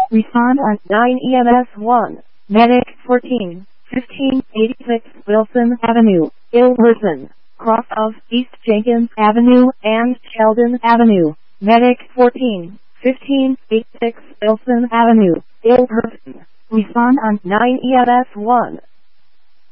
Respond on 9 EMS 1. Medic 14, 1586 Wilson Avenue, Ilverson, cross of East Jenkins Avenue and Sheldon Avenue. Medic 14, 1586 Wilson Avenue, Ilverson. Respond on 9 EMS 1.